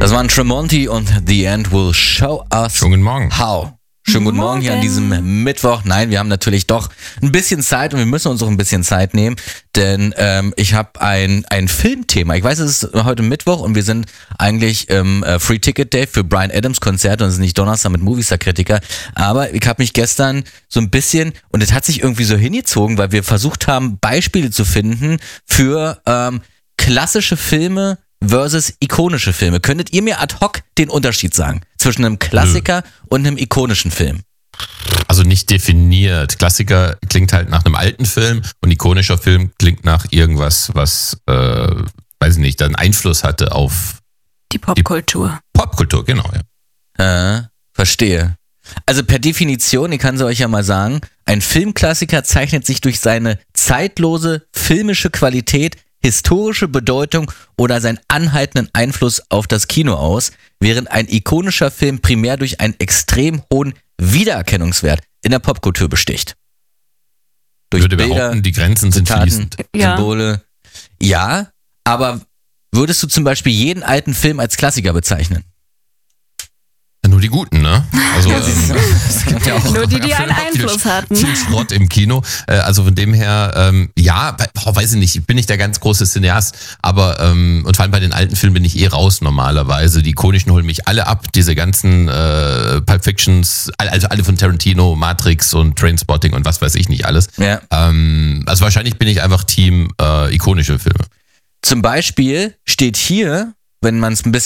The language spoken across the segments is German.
Das waren Tremonti und The End Will Show Us Schönen guten Morgen. How. Schönen guten Morgen hier an diesem Mittwoch. Nein, wir haben natürlich doch ein bisschen Zeit und wir müssen uns auch ein bisschen Zeit nehmen, denn ich habe ein Filmthema. Ich weiß, es ist heute Mittwoch und wir sind eigentlich im Free Ticket Day für Bryan Adams Konzert und es ist nicht Donnerstag mit Movistar Kritiker, aber ich habe mich gestern so ein bisschen, und es hat sich irgendwie so hingezogen, weil wir versucht haben, Beispiele zu finden für klassische Filme versus ikonische Filme. Könntet ihr mir ad hoc den Unterschied sagen zwischen einem Klassiker und einem ikonischen Film? Also nicht definiert. Klassiker klingt halt nach einem alten Film und ikonischer Film klingt nach irgendwas, was, weiß ich nicht, dann Einfluss hatte auf die Popkultur. Popkultur, genau, ja. Verstehe. Also per Definition, ich kann es euch ja mal sagen, ein Filmklassiker zeichnet sich durch seine zeitlose filmische Qualität, historische Bedeutung oder seinen anhaltenden Einfluss auf das Kino aus, während ein ikonischer Film primär durch einen extrem hohen Wiedererkennungswert in der Popkultur besticht. Durch Würde Bilder, behaupten, die Grenzen sind Zitaten, fließend. Symbole. Ja, aber würdest du zum Beispiel jeden alten Film als Klassiker bezeichnen? Nur die Guten, ne? Also es gibt ja auch Nur die einen Einfluss hatten. Viel Schrott im Kino. Also von dem her, ja, weiß ich nicht, bin nicht der ganz große Cineast, aber und vor allem bei den alten Filmen bin ich raus normalerweise. Die ikonischen holen mich alle ab, diese ganzen Pulp Fictions, also alle von Tarantino, Matrix und Trainspotting und was weiß ich nicht alles. Ja. Also wahrscheinlich bin ich einfach Team ikonische Filme. Zum Beispiel steht hier, wenn man es mal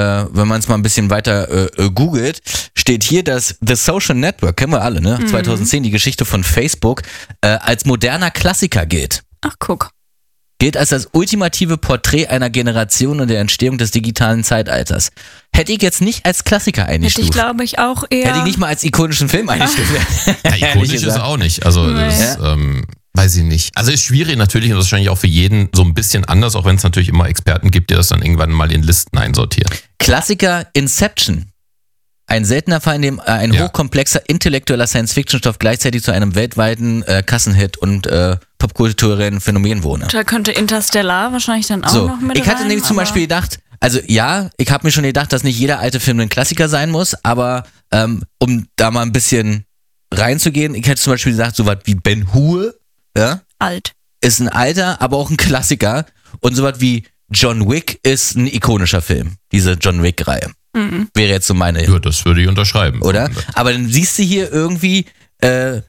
ein bisschen weiter googelt, steht hier, dass The Social Network, kennen wir alle, ne? 2010, die Geschichte von Facebook, als moderner Klassiker gilt. Ach, guck. Gilt als das ultimative Porträt einer Generation und der Entstehung des digitalen Zeitalters. Hätte ich jetzt nicht als Klassiker eingestuft. Hätte ich, glaube ich, auch eher... Hätte ich nicht mal als ikonischen Film eingestuft. Ja, ikonisch ist es auch nicht. Also das, weiß ich nicht. Also ist schwierig natürlich und das ist wahrscheinlich auch für jeden so ein bisschen anders, auch wenn es natürlich immer Experten gibt, die das dann irgendwann mal in Listen einsortieren. Klassiker Inception. Ein seltener Fall, in dem ein hochkomplexer intellektueller Science-Fiction-Stoff gleichzeitig zu einem weltweiten Kassenhit und popkulturellen Phänomen wurde. Da könnte Interstellar wahrscheinlich dann auch noch mit Ich hatte nämlich zum Beispiel gedacht, also ja, ich habe mir schon gedacht, dass nicht jeder alte Film ein Klassiker sein muss, aber um da mal ein bisschen reinzugehen, ich hätte zum Beispiel gesagt, sowas wie Ben-Hur, ja, alt. Ist ein alter, aber auch ein Klassiker und sowas wie John Wick ist ein ikonischer Film, diese John Wick-Reihe. Wäre jetzt so meine... Ja, das würde ich unterschreiben. Oder? Aber dann siehst du hier irgendwie, Herr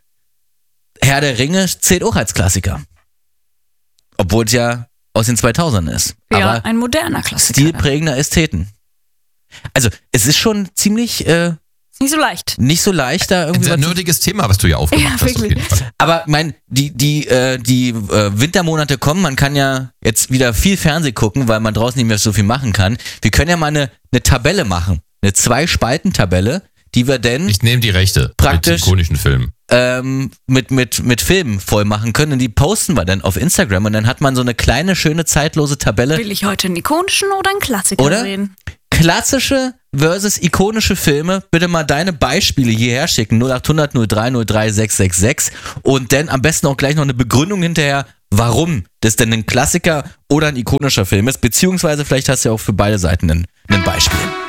der Ringe zählt auch als Klassiker. Obwohl es ja aus den 2000ern ist. Ja, aber ein moderner Klassiker. stilprägender Ästheten. Also, es ist schon ziemlich... nicht so leicht. Nicht so leicht, da irgendwie... Ein nerdiges Thema, was du ja aufgemacht hast. Auf jeden Fall. Aber die Wintermonate kommen, man kann ja jetzt wieder viel Fernsehen gucken, weil man draußen nicht mehr so viel machen kann. Wir können ja mal eine Tabelle machen. Eine 2-Spalten-Tabelle, die wir denn... Ich nehme die Rechte praktisch mit ikonischen Filmen. Mit Filmen voll machen können und die posten wir dann auf Instagram und dann hat man so eine kleine, schöne, zeitlose Tabelle. Will ich heute einen ikonischen oder einen Klassiker sehen? Klassische versus ikonische Filme, bitte mal deine Beispiele hierher schicken, 0800 03 03 666 und dann am besten auch gleich noch eine Begründung hinterher, warum das denn ein Klassiker oder ein ikonischer Film ist, beziehungsweise vielleicht hast du ja auch für beide Seiten ein Beispiel.